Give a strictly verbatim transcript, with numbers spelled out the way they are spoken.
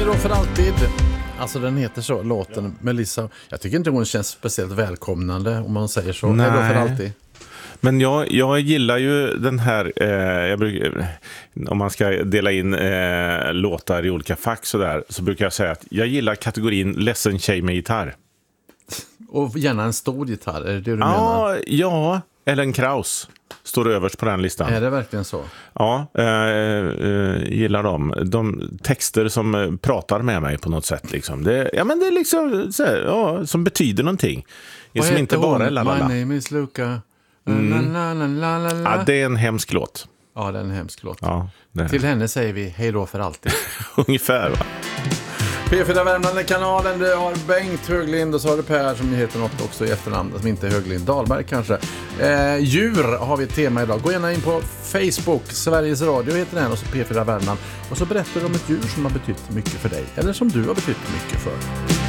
då för alltid. Alltså den heter så, låten ja. Melissa. Jag tycker inte hon känns speciellt välkomnande om man säger så. Nej. Hej då för alltid. Men jag, jag gillar ju den här, eh, jag brukar, om man ska dela in eh, låtar i olika fack så där, så brukar jag säga att jag gillar kategorin ledsen tjej med gitarr. Och gärna en stor gitarr, är det det du ja, menar? Ja, Ellen Kraus står överst på den listan. Är det verkligen så? Ja, eh, eh, gillar dem. De texter som pratar med mig på något sätt. Liksom. Det, ja, men det är liksom så här, ja, som betyder någonting. Det är som inte bara hon? lalala. My name is Luca. Mm. La, la, la, la, la. Ja, det är en hemsk låt. Ja, det är en hemsk låt. Ja, till henne säger vi hej då för alltid. Ungefär, va? P fyra Värmland-kanalen, det har Bengt Höglind och så har det Per som heter något också i efternamn som inte är Höglind, Dahlberg kanske. Eh, djur har vi ett tema idag. Gå gärna in på Facebook, Sveriges Radio heter den, och så P fyra Värmland. Och så berättar du om ett djur som har betytt mycket för dig eller som du har betytt mycket för.